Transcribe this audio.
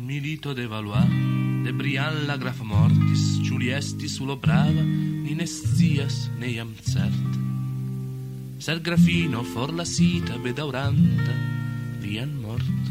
Milito de Valois, de Brian la graf mortis, Giuliesti sulo brava, ni ne scias ne iam certe. Ser grafino for la sita bedauranta, lian mort.